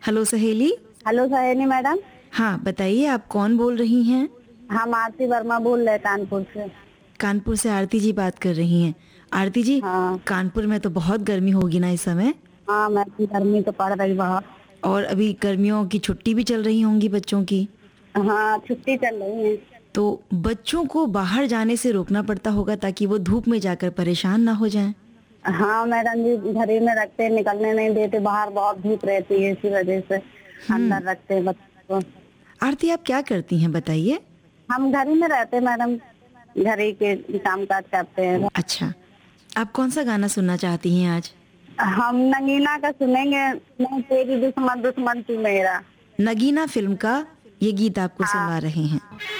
Hello सहेली। Hello सहेली madam. हाँ बताइए, आप कौन बोल रही हैं? हम आरती वर्मा बोल रहे हैं कानपुर से। कानपुर से आरती जी बात कर रही हैं। आरती जी, हाँ कानपुर में तो बहुत गर्मी होगी ना इस समय? हाँ मैडम, गर्मी तो पड़ रही बहुत। और अभी गर्मियों की छुट्टी भी चल रही होंगी बच्चों की। हाँ छुट्टी चल रही है। तो बच्चों को बाहर जाने से रोकना पड़ता होगा ताकि वो धूप में जाकर परेशान ना हो जाएं। हाँ मैडम जी, घर ही में रखते, निकलने नहीं देते, बाहर बहुत धूप रहती है, इसी वजह से अंदर रखते हैं बच्चों को। आरती, आप क्या करती हैं बताइए? हम घर ही में रहते मैडम, घर ही के काम काज करते हैं। अच्छा, आप कौन सा गाना सुनना चाहती हैं आज? हम नगीना का सुनेंगे, मैं तेरी दुश्मन दुश्मन तू मेरा। नगीना फिल्म का ये गीत आपको हाँ सुनवा रहे हैं।